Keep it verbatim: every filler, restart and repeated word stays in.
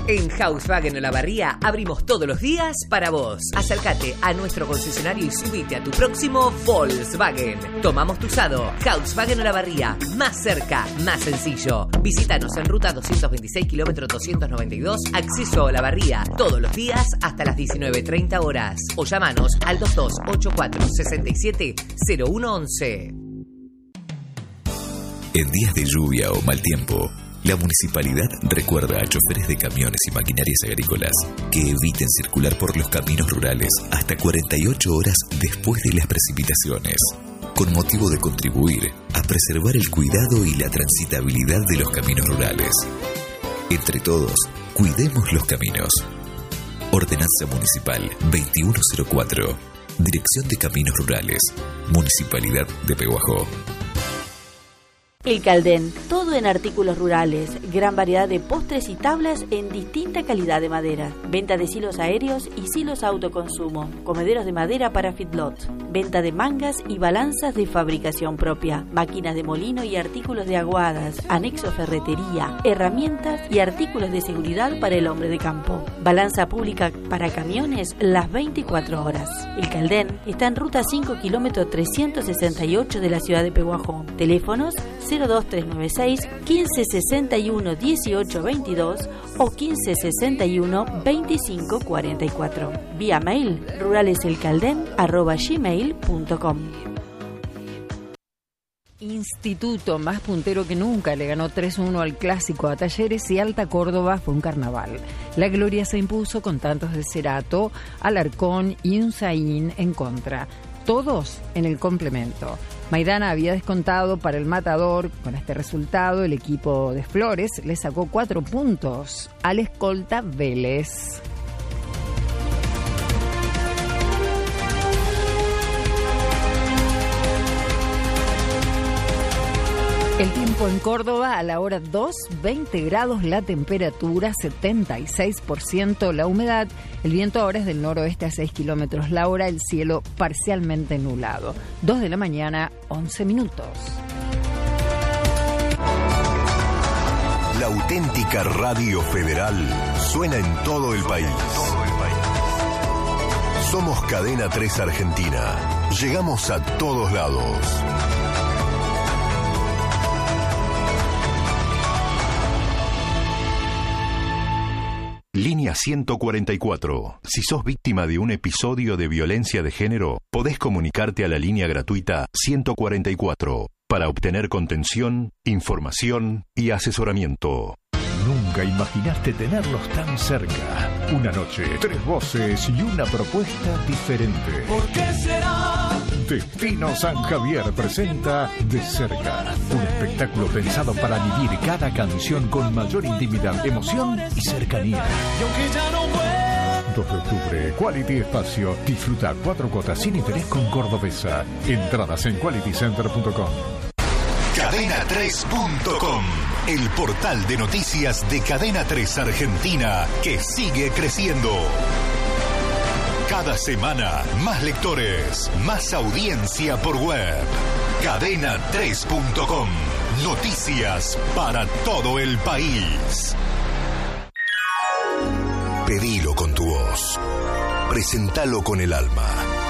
En Volkswagen Olavarría abrimos todos los días para vos. Acércate a nuestro concesionario y subite a tu próximo Volkswagen. Tomamos tu usado. Volkswagen Olavarría. Más cerca, más sencillo. Visítanos en ruta doscientos veintiséis, kilómetro doscientos noventa y dos, acceso a Olavarría. Todos los días hasta las diecinueve treinta horas. O llamanos al dos dos ocho cuatro seis siete cero uno once. En días de lluvia o mal tiempo, la municipalidad recuerda a choferes de camiones y maquinarias agrícolas que eviten circular por los caminos rurales hasta cuarenta y ocho horas después de las precipitaciones, con motivo de contribuir a preservar el cuidado y la transitabilidad de los caminos rurales. Entre todos, cuidemos los caminos. Ordenanza Municipal veintiuno cero cuatro. Dirección de Caminos Rurales. Municipalidad de Pehuajó. El Caldén, todo en artículos rurales, gran variedad de postres y tablas en distinta calidad de madera, venta de silos aéreos y silos autoconsumo, comederos de madera para feedlot, venta de mangas y balanzas de fabricación propia, máquinas de molino y artículos de aguadas, anexo ferretería, herramientas y artículos de seguridad para el hombre de campo, balanza pública para camiones las veinticuatro horas. El Caldén está en ruta cinco, kilómetro trescientos sesenta y ocho de la ciudad de Pehuajó. Teléfonos cero dos tres nueve seis, quince sesenta y uno, dieciocho veintidós o quince sesenta y uno, veinticinco cuarenta y cuatro. Vía mail ruraleselcaldén arroba gmail punto com. Instituto, más puntero que nunca, le ganó tres uno al Clásico a Talleres y Alta Córdoba fue un carnaval. La Gloria se impuso con tantos de Cerato, Alarcón y Unzaín en contra. Todos en el complemento. Maidana había descontado para el Matador. Con este resultado, el equipo de Flores le sacó cuatro puntos al escolta Vélez. El tiempo en Córdoba a la hora dos, veinte grados la temperatura, setenta y seis por ciento la humedad. El viento ahora es del noroeste a seis kilómetros la hora, el cielo parcialmente nublado. dos de la mañana, once minutos. La auténtica Radio Federal suena en todo el país. Somos Cadena tres Argentina. Llegamos a todos lados. Línea ciento cuarenta y cuatro. Si sos víctima de un episodio de violencia de género, podés comunicarte a la línea gratuita ciento cuarenta y cuatro para obtener contención, información y asesoramiento. Nunca imaginaste tenerlos tan cerca. Una noche, tres voces y una propuesta diferente. ¿Por qué será? Destino San Javier presenta De Cerca, un espectáculo pensado para vivir cada canción con mayor intimidad, emoción y cercanía. Y aunque ya no vuelvo. dos de octubre, Quality Espacio. Disfruta cuatro cuotas sin interés con Cordobesa. Entradas en quality center punto com. Cadena tres punto com, el portal de noticias de Cadena tres Argentina que sigue creciendo. Cada semana, más lectores, más audiencia por web. Cadena tres punto com, noticias para todo el país. Pedilo con tu voz, presentalo con el alma.